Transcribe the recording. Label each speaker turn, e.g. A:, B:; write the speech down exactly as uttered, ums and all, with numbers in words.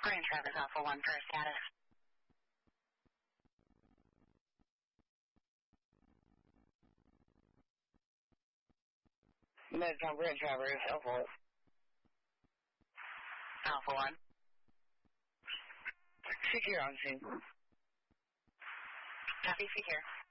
A: Grand Traverse Alpha one for status.
B: Medcom Grand Traverse Alpha one.
A: Alpha one.
B: Secure on scene.
A: Copy, secure.